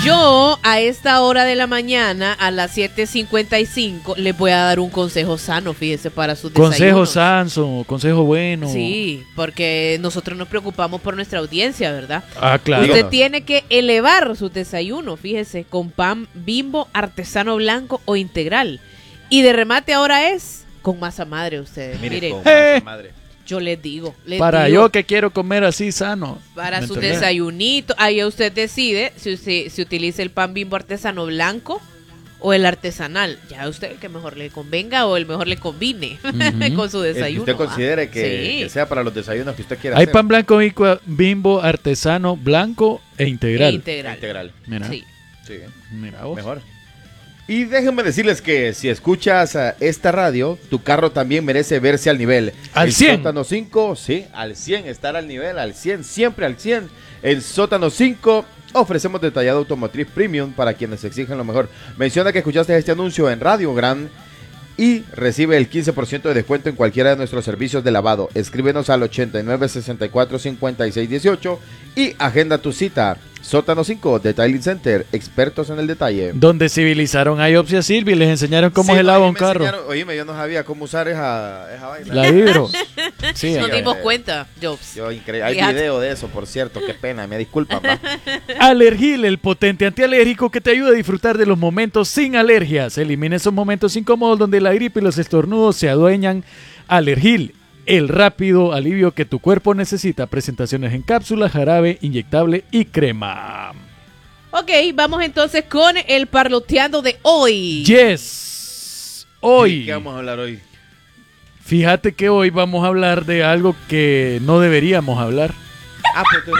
Yo a esta hora de la mañana, a las 7:55, les voy a dar un consejo sano, fíjese, para sus Consejo desayunos. sano, consejo bueno. Sí, porque nosotros nos preocupamos por nuestra audiencia, ¿verdad? Ah, claro. Usted tiene que elevar su desayuno, fíjese, con pan Bimbo, artesano blanco o integral. Y de remate ahora es con masa madre ustedes. Mire, con masa madre. yo les digo. Para yo que quiero comer así sano. Para ¿me su entendés? desayunito, ahí usted decide si utiliza el pan Bimbo artesano blanco o el artesanal. Ya usted el que mejor le convenga o el mejor le combine con su El que desayuno. usted considere Sí. que sea para los desayunos que usted quiera Hay hacer. pan blanco Bimbo artesano blanco e integral. Integral. Mira, Sí. Sí, mira vos. mejor. Y déjenme decirles que si escuchas esta radio, tu carro también merece verse al nivel. Al El 100. Sótano 5, sí, al 100, estar al nivel, al 100, siempre al 100. El Sótano 5, ofrecemos detallado automotriz premium para quienes exigen lo mejor. Menciona que escuchaste este anuncio en Radio Gran y recibe el 15% de descuento en cualquiera de nuestros servicios de lavado. Escríbenos al 89 64 56 18 y agenda tu cita. Sótano 5, Detailing Center, expertos en el detalle. Donde civilizaron a Iopsia y Silvia y les enseñaron cómo Sí, se lava ahí un me carro. enseñaron- Oíme, yo no sabía cómo usar esa vaina. La hidro. Sí, Nos yo- dimos cuenta, Jobs. Hay Fíjate. video de eso, por cierto, qué pena, me disculpan. ¿va? Alergil, el potente antialérgico que te ayuda a disfrutar de los momentos sin alergias. Elimina esos momentos incómodos donde la gripe y los estornudos se adueñan. Alergil, el rápido alivio que tu cuerpo necesita. Presentaciones en cápsula, jarabe, inyectable y crema. Ok, vamos entonces con el parloteando de hoy. Yes. Hoy. ¿Qué vamos a hablar hoy? Fíjate que hoy vamos a hablar de algo que no deberíamos hablar. Ah, pues